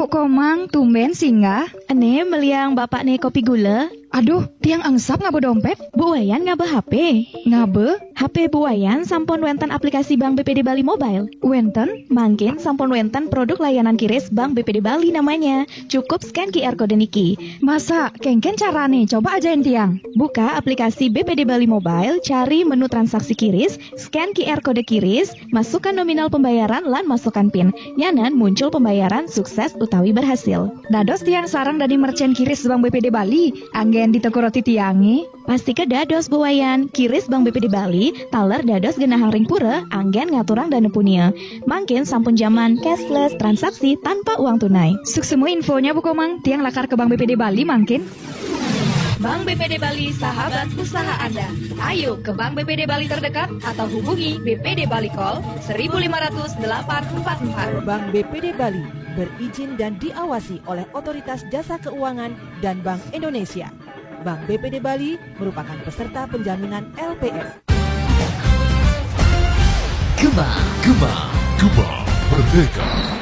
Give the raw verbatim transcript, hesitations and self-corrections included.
Bu Komang, tumben singgah. Ane meliang bapak ne kopi gula. Aduh, tiang angsap ngabe dompet. Bu Wayan ngabe H P. Ngabe? H P Bu Wayan sampun wenten aplikasi Bank B P D Bali Mobile. Wenten? Mangkin sampun wenten produk layanan kiris Bank B P D Bali namanya. Cukup scan Q R kode niki. Masa, kengken carane, coba ajain tiang. Buka aplikasi B P D Bali Mobile, cari menu transaksi kiris, scan Q R kode kiris, masukkan nominal pembayaran lan masukkan PIN. Nyanan muncul pembayaran sukses utawi berhasil. Dados tiang sarang dari merchant kiris Bank B P D Bali, anggen di toko roti tiangi. Pasti ke dados Bu Wayan, kiris Bank B P D Bali, taler dados genahang ring pura, anggen ngaturang dana punia. Mangkin sampun zaman cashless transaksi tanpa uang tunai. Suk semua infonya Bu Komang, tiang lakar ke Bank B P D Bali mangkin. Bank B P D Bali, sahabat usaha Anda. Ayo ke Bank B P D Bali terdekat atau hubungi B P D Bali Call seribu lima ratus delapan empat empat. Bank B P D Bali berizin dan diawasi oleh Otoritas Jasa Keuangan dan Bank Indonesia. Bank B P D Bali merupakan peserta penjaminan L P S. Gema, Gema, Gema Merdeka.